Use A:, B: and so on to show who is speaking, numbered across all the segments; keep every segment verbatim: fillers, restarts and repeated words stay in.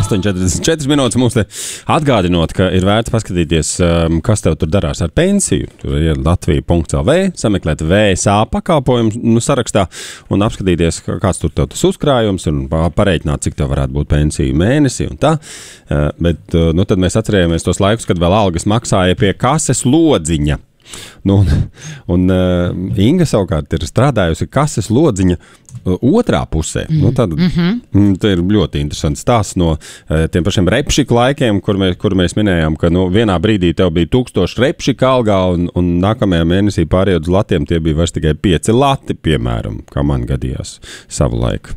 A: astoņi četrdesmit četras minūtes mums te atgādinot, ka ir vērts paskatīties, um, kas tev tur darās ar pensiju. Tur ir latvija punkts el vē, sameklēt V S A pakalpojumu nu, sarakstā un apskatīties, kāds tur tev tas uzkrājums un pareiķināt, cik tev varētu būt pensiju mēnesi un tā. Uh, bet uh, nu, tad mēs atcerējāmies tos laikus, kad vēl algas maksāja pie kases lodziņa. Nu, un un uh, Inga savukārt ir strādājusi kases lodziņa uh, otrā pusē. Mm. Nu, tad, mm-hmm. Tā ir ļoti interesants stāsts no uh, tiem pašiem repšiku laikiem, kur mēs, kur mēs minējām, ka nu, vienā brīdī tev bija tūkstoši repšika algā un, un nākamajā mēnesī pārējot uz latiem tie bija vairs tikai pieci lati, piemēram, kā man gadījās savu laiku.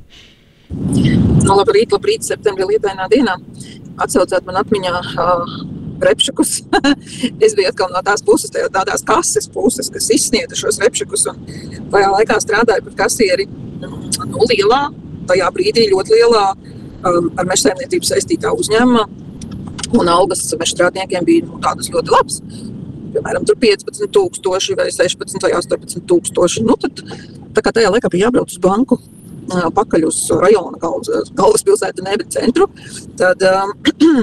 B: Nu, labrīt, labrīt, septembrī lietainā dienā. Atsaucāt man atmiņā uh, repšikus. Es biju atkal no tās puses, tādās kases puses, kas izsniedza šos repšikus, un tajā laikā strādāju par kasieri nu, lielā, tajā brīdī ļoti lielā um, ar mežsaimniecību saistītā uzņēmumā, un algas mežstrādniekiem bija nu, tādas ļoti labas. Piemēram, tur piecpadsmit tūkstoši vai sešpadsmit vai astoņpadsmit tūkstoši. Nu, tad, tā kā tajā laikā bija jābrauc uz banku, uh, pakaļ uz rajona galvas, galvaspilsētu nevis centru, tad um,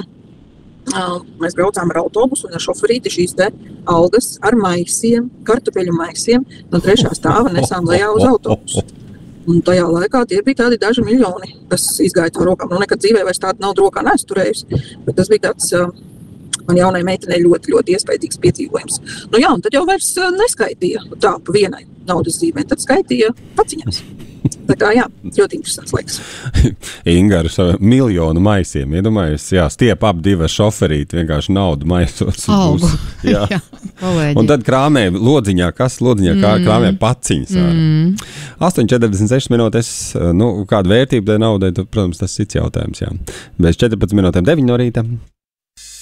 B: Uh, mēs braucām ar autobusu un ar šoferīti šīs te algas ar maisiem, kartupeļu maisiem no trešā stāva nesām lejā uz autobusu. Un tajā laikā tie bija tādi daži miljoni, kas izgāja caur rokām. Nu, nekad dzīvē vairs tādu naudu rokā neesmu turējusi, bet tas bija tāds uh, man jaunai meitenei ļoti, ļoti iespaidīgs piedzīvojums. Nu jā, un tad jau vairs uh, neskaitīja tā pa vienai naudas zīmē, tad skaitīja paciņās. Tā kā jā, ļoti interesants laiks.
A: Inga ar savu miljonu maisiem, iedomājies, jā, stiep ap divi šoferīti, vienkārši naudu maisos.
C: Algu.
A: Jā.
C: Jā,
A: un tad krāmē lodziņā, kas lodziņā mm. krāmē paciņas. Mm. astoņi četrdesmit sešas minūtes, nu, kāda vērtība tai naudai, tad, protams, tas cits jautājums, jā. Bez četrpadsmit minūtēm deviņi no rīta.